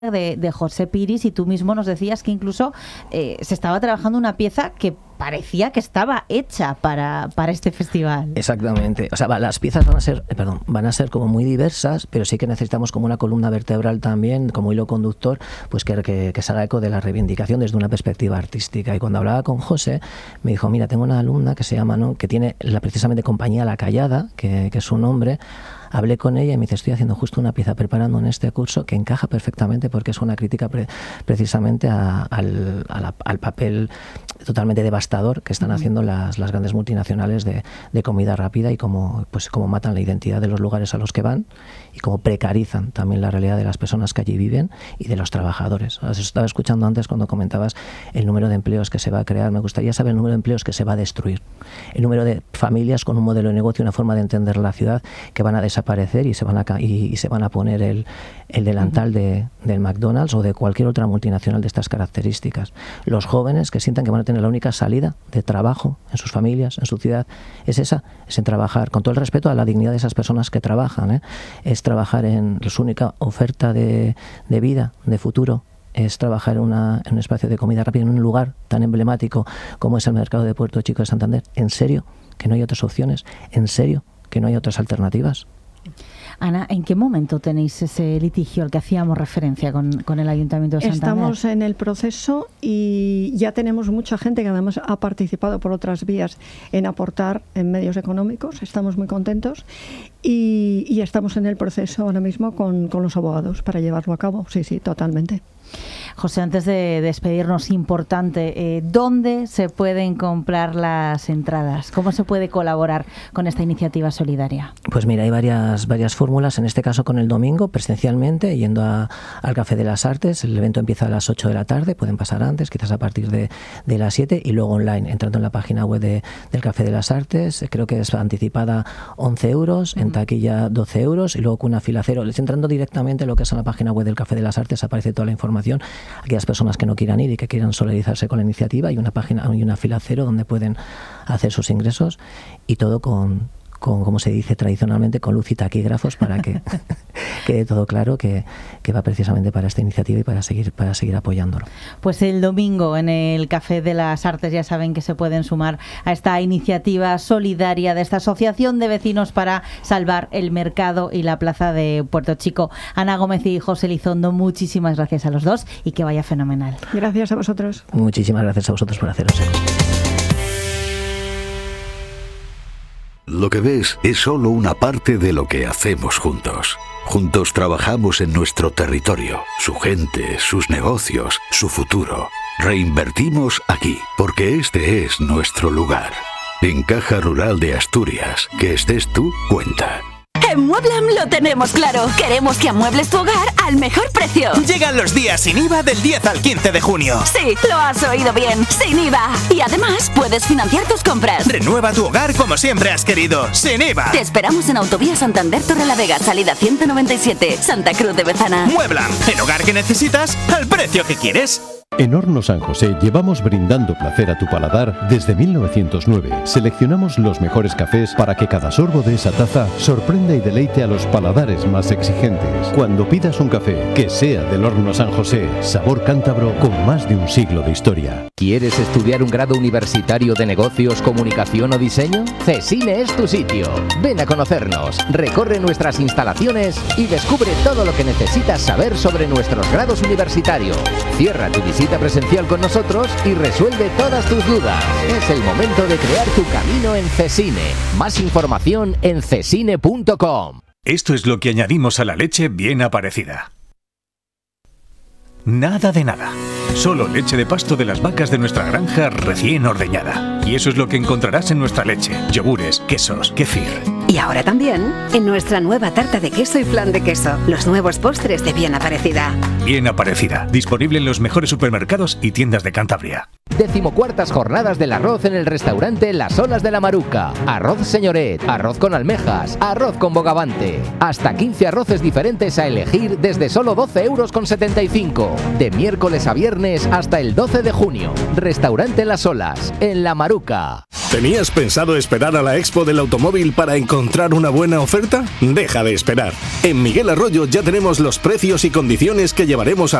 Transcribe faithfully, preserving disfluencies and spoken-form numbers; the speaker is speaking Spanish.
De, de José Piris, y tú mismo nos decías que incluso eh, se estaba trabajando una pieza que parecía que estaba hecha para, para este festival. Exactamente. O sea, va, las piezas van a ser, eh, perdón, van a ser como muy diversas, pero sí que necesitamos como una columna vertebral también, como hilo conductor, pues que, que, que se haga eco de la reivindicación desde una perspectiva artística. Y cuando hablaba con José, me dijo, mira, tengo una alumna que se llama, ¿no?, que tiene la precisamente compañía La Callada, que, que es su nombre. Hablé con ella y me dice, estoy haciendo justo una pieza preparando en este curso que encaja perfectamente porque es una crítica pre- precisamente a, al, a la, al papel totalmente devastador que están uh-huh. haciendo las, las grandes multinacionales de, de comida rápida y cómo, pues, cómo matan la identidad de los lugares a los que van y cómo precarizan también la realidad de las personas que allí viven y de los trabajadores. Os estaba escuchando antes cuando comentabas el número de empleos que se va a crear. Me gustaría saber el número de empleos que se va a destruir, el número de familias con un modelo de negocio, una forma de entender la ciudad que van a desaparecer aparecer y se van a y, y se van a poner el, el delantal de, del McDonald's o de cualquier otra multinacional de estas características. Los jóvenes que sientan que van a tener la única salida de trabajo en sus familias, en su ciudad, es esa, es en trabajar, con todo el respeto a la dignidad de esas personas que trabajan, ¿eh? Es trabajar en su única oferta de, de vida, de futuro, es trabajar en, una, en un espacio de comida rápida, en un lugar tan emblemático como es el mercado de Puerto Chico de Santander. ¿En serio que no hay otras opciones? ¿En serio que no hay otras alternativas? Ana, ¿en qué momento tenéis ese litigio al que hacíamos referencia con, con el Ayuntamiento de Santander? Estamos en el proceso y ya tenemos mucha gente que además ha participado por otras vías en aportar en medios económicos. Estamos muy contentos y, y estamos en el proceso ahora mismo con, con los abogados para llevarlo a cabo. Sí, sí, totalmente. José, antes de despedirnos, importante, eh, ¿dónde se pueden comprar las entradas? ¿Cómo se puede colaborar con esta iniciativa solidaria? Pues mira, hay varias varias fórmulas, en este caso con el domingo, presencialmente, yendo a, al Café de las Artes. El evento empieza a las ocho de la tarde, pueden pasar antes, quizás a partir de, de las siete, y luego online, entrando en la página web de, del Café de las Artes. Creo que es anticipada once euros, en taquilla doce euros, y luego con una fila cero. Entrando directamente en lo que es en la página web del Café de las Artes aparece toda la información. Aquellas personas que no quieran ir y que quieran solidarizarse con la iniciativa, hay una página, hay una fila cero donde pueden hacer sus ingresos, y todo con, con como se dice tradicionalmente, con luz y taquígrafos para que quede todo claro que, que va precisamente para esta iniciativa y para seguir para seguir apoyándolo. Pues el domingo en el Café de las Artes ya saben que se pueden sumar a esta iniciativa solidaria de esta asociación de vecinos para salvar el mercado y la plaza de Puerto Chico. Ana Gómez y José Elizondo, muchísimas gracias a los dos y que vaya fenomenal. Gracias a vosotros. Muchísimas gracias a vosotros por haceros eco. Lo que ves es solo una parte de lo que hacemos juntos. Juntos trabajamos en nuestro territorio, su gente, sus negocios, su futuro. Reinvertimos aquí, porque este es nuestro lugar. En Caja Rural de Asturias, que estés tú, cuenta. En Mueblam lo tenemos claro. Queremos que amuebles tu hogar al mejor precio. Llegan los días sin I V A del diez al quince de junio. Sí, lo has oído bien, sin I V A. Y además puedes financiar tus compras. Renueva tu hogar como siempre has querido, sin I V A. Te esperamos en Autovía Santander Torrelavega, salida ciento noventa y siete, Santa Cruz de Bezana. Mueblam, el hogar que necesitas al precio que quieres. En Hornos San José llevamos brindando placer a tu paladar desde mil novecientos nueve. Seleccionamos los mejores cafés para que cada sorbo de esa taza sorprenda y deleite a los paladares más exigentes. Cuando pidas un café, que sea del Horno San José, sabor cántabro con más de un siglo de historia. ¿Quieres estudiar un grado universitario de negocios, comunicación o diseño? Cecine es tu sitio. Ven a conocernos, recorre nuestras instalaciones y descubre todo lo que necesitas saber sobre nuestros grados universitarios. Cierra tu visita presencial con nosotros y resuelve todas tus dudas. Es el momento de crear tu camino en Cecine. Más información en cecine punto com. Esto es lo que añadimos a la leche bien aparecida. Nada de nada. Solo leche de pasto de las vacas de nuestra granja recién ordeñada. Y eso es lo que encontrarás en nuestra leche. Yogures, quesos, kefir. Y ahora también en nuestra nueva tarta de queso y flan de queso. Los nuevos postres de Bien Aparecida. Bien Aparecida. Disponible en los mejores supermercados y tiendas de Cantabria. Decimocuartas jornadas del arroz en el restaurante Las Olas de la Maruca. Arroz señoret, arroz con almejas, arroz con bogavante. Hasta quince arroces diferentes a elegir desde solo doce euros con setenta y cinco. De miércoles a viernes hasta el doce de junio. Restaurante Las Olas, en la Maruca. ¿Tenías pensado esperar a la Expo del Automóvil para encontrar una buena oferta? Deja de esperar. En Miguel Arroyo ya tenemos los precios y condiciones que llevaremos a